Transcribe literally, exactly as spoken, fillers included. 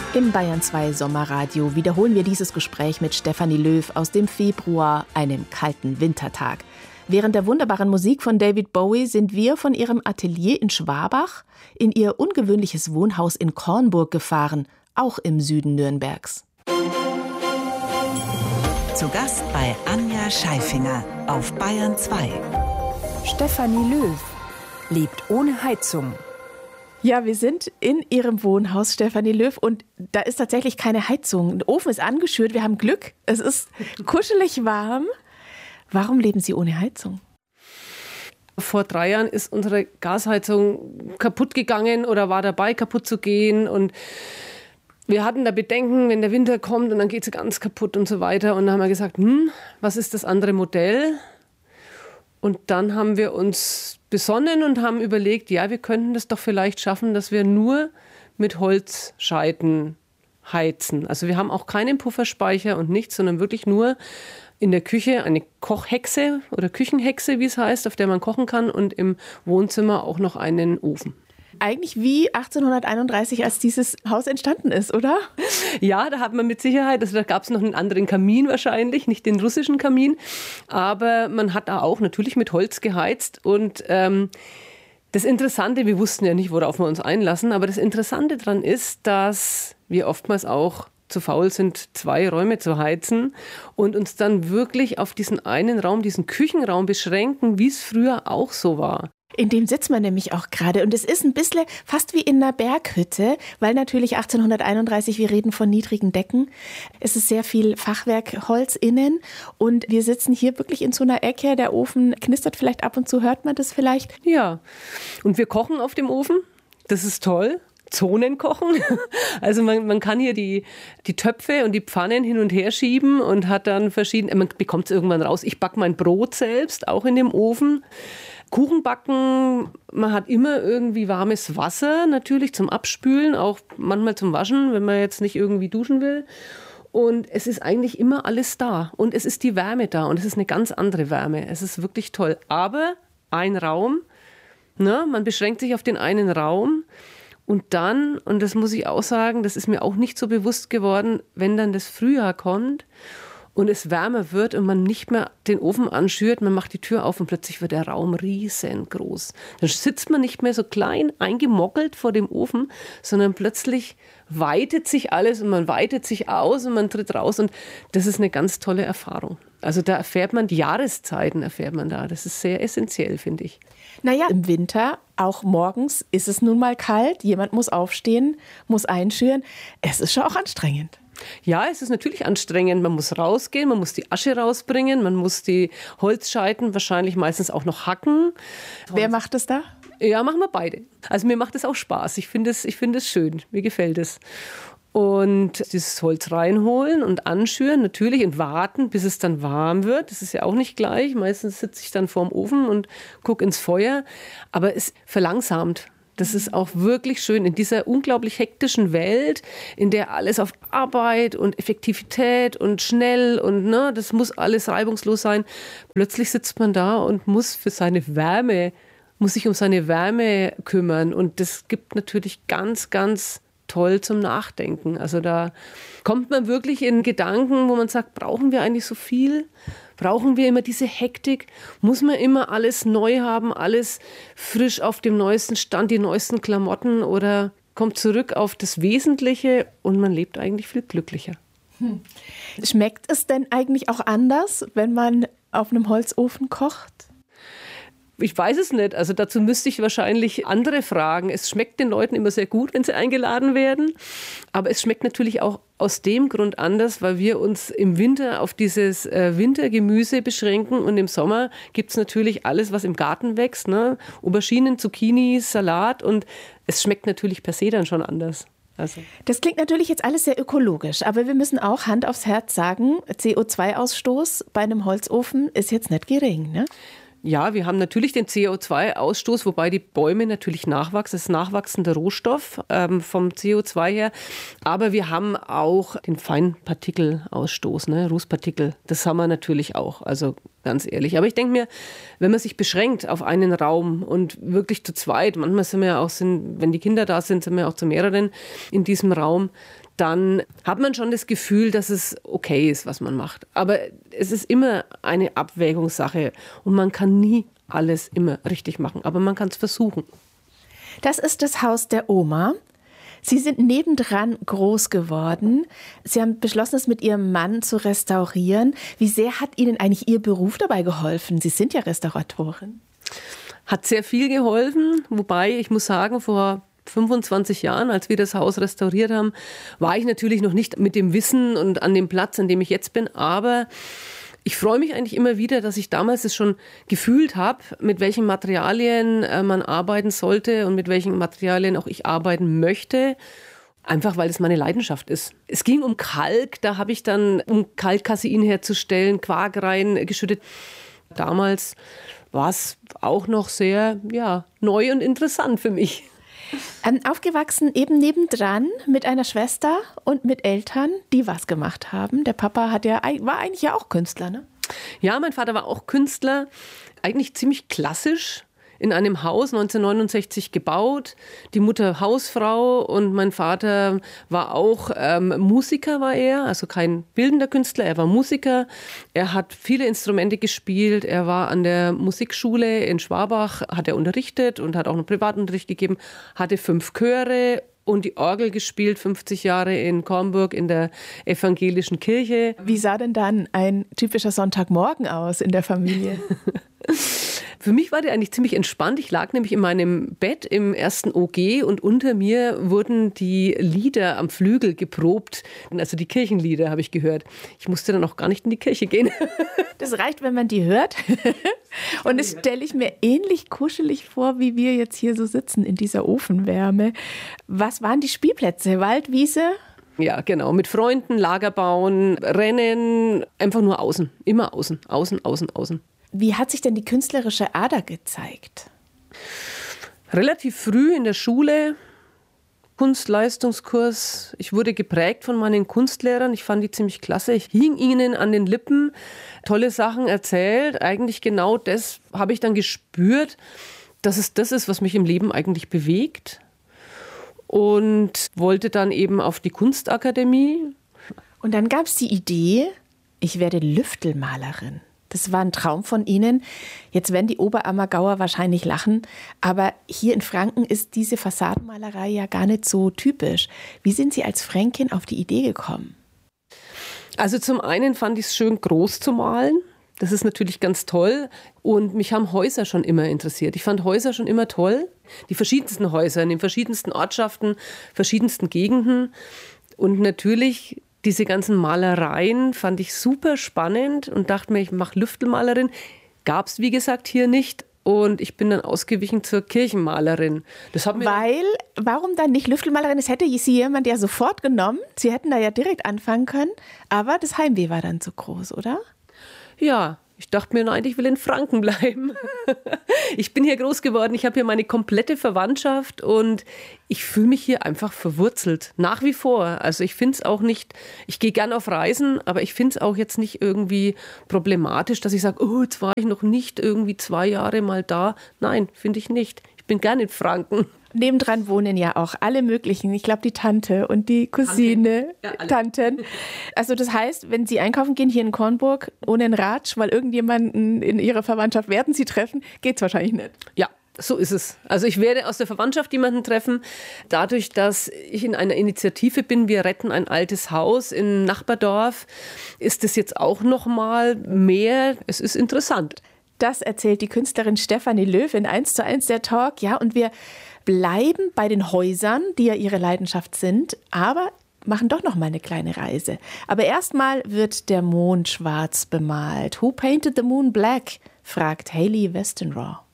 Im Bayern zwei Sommerradio wiederholen wir dieses Gespräch mit Stefanie Löw aus dem Februar, einem kalten Wintertag. Während der wunderbaren Musik von David Bowie sind wir von ihrem Atelier in Schwabach in ihr ungewöhnliches Wohnhaus in Kornburg gefahren, auch im Süden Nürnbergs. Zu Gast bei Anja Scheifinger auf Bayern zwei. Stefanie Löw lebt ohne Heizung. Ja, wir sind in ihrem Wohnhaus, Stefanie Löw, und da ist tatsächlich keine Heizung. Der Ofen ist angeschürt, wir haben Glück. Es ist kuschelig warm. Warum leben Sie ohne Heizung? Vor drei Jahren ist unsere Gasheizung kaputt gegangen oder war dabei, kaputt zu gehen. Und wir hatten da Bedenken, wenn der Winter kommt und dann geht sie ganz kaputt und so weiter. Und dann haben wir gesagt, hm, was ist das andere Modell? Und dann haben wir uns besonnen und haben überlegt, ja, wir könnten das doch vielleicht schaffen, dass wir nur mit Holzscheiten heizen. Also wir haben auch keinen Pufferspeicher und nichts, sondern wirklich nur in der Küche eine Kochhexe oder Küchenhexe, wie es heißt, auf der man kochen kann, und im Wohnzimmer auch noch einen Ofen. Eigentlich wie achtzehnhunderteinunddreißig, als dieses Haus entstanden ist, oder? Ja, da hat man mit Sicherheit, also da gab es noch einen anderen Kamin wahrscheinlich, nicht den russischen Kamin, aber man hat da auch natürlich mit Holz geheizt. Und ähm, das Interessante, wir wussten ja nicht, worauf wir uns einlassen, aber das Interessante daran ist, dass wir oftmals auch zu faul sind, zwei Räume zu heizen und uns dann wirklich auf diesen einen Raum, diesen Küchenraum beschränken, wie es früher auch so war. In dem sitzt man nämlich auch gerade. Und es ist ein bisschen fast wie in einer Berghütte, weil natürlich achtzehnhunderteinunddreißig, wir reden von niedrigen Decken. Es ist sehr viel Fachwerkholz innen. Und wir sitzen hier wirklich in so einer Ecke. Der Ofen knistert vielleicht ab und zu, hört man das vielleicht? Ja, und wir kochen auf dem Ofen. Das ist toll. Zonen kochen. Also man, man kann hier die, die Töpfe und die Pfannen hin und her schieben und hat dann verschiedene, man bekommt es irgendwann raus. Ich backe mein Brot selbst, auch in dem Ofen. Kuchen backen, man hat immer irgendwie warmes Wasser, natürlich zum Abspülen, auch manchmal zum Waschen, wenn man jetzt nicht irgendwie duschen will. Und es ist eigentlich immer alles da. Und es ist die Wärme da und es ist eine ganz andere Wärme. Es ist wirklich toll. Aber ein Raum, ne, man beschränkt sich auf den einen Raum. Und dann, und das muss ich auch sagen, das ist mir auch nicht so bewusst geworden, wenn dann das Frühjahr kommt und es wärmer wird und man nicht mehr den Ofen anschürt, man macht die Tür auf und plötzlich wird der Raum riesengroß. Dann sitzt man nicht mehr so klein eingemockelt vor dem Ofen, sondern plötzlich weitet sich alles und man weitet sich aus und man tritt raus und das ist eine ganz tolle Erfahrung. Also da erfährt man, die Jahreszeiten erfährt man da. Das ist sehr essentiell, finde ich. Naja, im Winter, auch morgens, ist es nun mal kalt. Jemand muss aufstehen, muss einschüren. Es ist schon auch anstrengend. Ja, es ist natürlich anstrengend. Man muss rausgehen, man muss die Asche rausbringen, man muss die Holzscheiten wahrscheinlich meistens auch noch hacken. Wer macht das da? Ja, machen wir beide. Also mir macht es auch Spaß. Ich finde es, ich finde es schön. Mir gefällt es. Und dieses Holz reinholen und anschüren natürlich und warten, bis es dann warm wird. Das ist ja auch nicht gleich. Meistens sitze ich dann vorm Ofen und gucke ins Feuer. Aber es verlangsamt. Das ist auch wirklich schön in dieser unglaublich hektischen Welt, in der alles auf Arbeit und Effektivität und schnell und ne, das muss alles reibungslos sein. Plötzlich sitzt man da und muss für seine Wärme, muss sich um seine Wärme kümmern. Und das gibt natürlich ganz, ganz toll zum Nachdenken. Also da kommt man wirklich in Gedanken, wo man sagt, brauchen wir eigentlich so viel? Brauchen wir immer diese Hektik? Muss man immer alles neu haben, alles frisch auf dem neuesten Stand, die neuesten Klamotten, oder kommt zurück auf das Wesentliche und man lebt eigentlich viel glücklicher? Hm. Schmeckt es denn eigentlich auch anders, wenn man auf einem Holzofen kocht? Ich weiß es nicht. Also dazu müsste ich wahrscheinlich andere fragen. Es schmeckt den Leuten immer sehr gut, wenn sie eingeladen werden. Aber es schmeckt natürlich auch aus dem Grund anders, weil wir uns im Winter auf dieses äh, Wintergemüse beschränken. Und im Sommer gibt es natürlich alles, was im Garten wächst. Ne? Auberginen, Zucchini, Salat. Und es schmeckt natürlich per se dann schon anders. Also. Das klingt natürlich jetzt alles sehr ökologisch, aber wir müssen auch Hand aufs Herz sagen, C O zwei Ausstoß bei einem Holzofen ist jetzt nicht gering, ne? Ja, wir haben natürlich den C O zwei Ausstoß, wobei die Bäume natürlich nachwachsen. Das ist nachwachsender Rohstoff ähm, vom C O zwei her. Aber wir haben auch den Feinpartikelausstoß, ne, Rußpartikel. Das haben wir natürlich auch. Also ganz ehrlich. Aber ich denke mir, wenn man sich beschränkt auf einen Raum und wirklich zu zweit, manchmal sind wir ja auch, sind, wenn die Kinder da sind, sind wir auch zu mehreren in diesem Raum, dann hat man schon das Gefühl, dass es okay ist, was man macht. Aber es ist immer eine Abwägungssache und man kann nie alles immer richtig machen, aber man kann es versuchen. Das ist das Haus der Oma. Sie sind nebendran groß geworden. Sie haben beschlossen, es mit Ihrem Mann zu restaurieren. Wie sehr hat Ihnen eigentlich Ihr Beruf dabei geholfen? Sie sind ja Restauratorin. Hat sehr viel geholfen, wobei ich muss sagen, vor fünfundzwanzig Jahren, als wir das Haus restauriert haben, war ich natürlich noch nicht mit dem Wissen und an dem Platz, an dem ich jetzt bin, aber ich freue mich eigentlich immer wieder, dass ich damals es schon gefühlt habe, mit welchen Materialien man arbeiten sollte und mit welchen Materialien auch ich arbeiten möchte. Einfach, weil es meine Leidenschaft ist. Es ging um Kalk, da habe ich dann, um Kalkcasein herzustellen, Quark reingeschüttet. Damals war es auch noch sehr ja, neu und interessant für mich. Ähm, aufgewachsen eben nebendran mit einer Schwester und mit Eltern, die was gemacht haben. Der Papa hat ja, war eigentlich ja auch Künstler, ne? Ja, mein Vater war auch Künstler, eigentlich ziemlich klassisch. In einem Haus neunzehnhundertneunundsechzig gebaut, die Mutter Hausfrau und mein Vater war auch ähm, Musiker, war er, also kein bildender Künstler, er war Musiker. Er hat viele Instrumente gespielt, er war an der Musikschule in Schwabach, hat er unterrichtet und hat auch noch Privatunterricht gegeben, hatte fünf Chöre und die Orgel gespielt, fünfzig Jahre in Kornburg in der evangelischen Kirche. Wie sah denn dann ein typischer Sonntagmorgen aus in der Familie? Für mich war der eigentlich ziemlich entspannt. Ich lag nämlich in meinem Bett im ersten O G und unter mir wurden die Lieder am Flügel geprobt. Also die Kirchenlieder habe ich gehört. Ich musste dann auch gar nicht in die Kirche gehen. Das reicht, wenn man die hört. Und das stelle ich mir ähnlich kuschelig vor, wie wir jetzt hier so sitzen in dieser Ofenwärme. Was waren die Spielplätze? Wald, Wiese? Ja, genau. Mit Freunden, Lager bauen, Rennen. Einfach nur außen. Immer außen. Außen, außen, außen. Wie hat sich denn die künstlerische Ader gezeigt? Relativ früh in der Schule, Kunstleistungskurs. Ich wurde geprägt von meinen Kunstlehrern. Ich fand die ziemlich klasse. Ich hing ihnen an den Lippen, tolle Sachen erzählt. Eigentlich genau das habe ich dann gespürt, dass es das ist, was mich im Leben eigentlich bewegt. Und wollte dann eben auf die Kunstakademie. Und dann gab es die Idee, ich werde Lüftelmalerin. Das war ein Traum von Ihnen. Jetzt werden die Oberammergauer wahrscheinlich lachen, aber hier in Franken ist diese Fassadenmalerei ja gar nicht so typisch. Wie sind Sie als Fränkin auf die Idee gekommen? Also zum einen fand ich es schön, groß zu malen. Das ist natürlich ganz toll. Und mich haben Häuser schon immer interessiert. Ich fand Häuser schon immer toll. Die verschiedensten Häuser in den verschiedensten Ortschaften, verschiedensten Gegenden. Und natürlich diese ganzen Malereien fand ich super spannend und dachte mir, ich mache Lüftelmalerin. Gab es, wie gesagt, hier nicht. Und ich bin dann ausgewichen zur Kirchenmalerin. Das hat mir Weil, warum dann nicht Lüftelmalerin? Das hätte Sie jemand ja sofort genommen. Sie hätten da ja direkt anfangen können. Aber das Heimweh war dann zu groß, oder? Ja, ich dachte mir, nein, ich will in Franken bleiben. Ich bin hier groß geworden, ich habe hier meine komplette Verwandtschaft und ich fühle mich hier einfach verwurzelt, nach wie vor. Also ich finde es auch nicht, ich gehe gern auf Reisen, aber ich finde es auch jetzt nicht irgendwie problematisch, dass ich sage, oh, jetzt war ich noch nicht irgendwie zwei Jahre mal da. Nein, finde ich nicht. Ich bin gern in Franken. Nebendran wohnen ja auch alle möglichen, ich glaube die Tante und die Cousine, Tante. Ja, Tanten. Also das heißt, wenn Sie einkaufen gehen hier in Kornburg ohne einen Ratsch, weil irgendjemanden in Ihrer Verwandtschaft werden Sie treffen, geht's wahrscheinlich nicht. Ja, so ist es. Also ich werde aus der Verwandtschaft jemanden treffen. Dadurch, dass ich in einer Initiative bin, wir retten ein altes Haus im Nachbardorf, ist es jetzt auch noch mal mehr. Es ist interessant. Das erzählt die Künstlerin Stefanie Löw in eins zu eins der Talk. Ja, und wir bleiben bei den Häusern, die ja ihre Leidenschaft sind, aber machen doch noch mal eine kleine Reise. Aber erstmal wird der Mond schwarz bemalt. Who painted the moon black? Fragt Hayley Westenraw.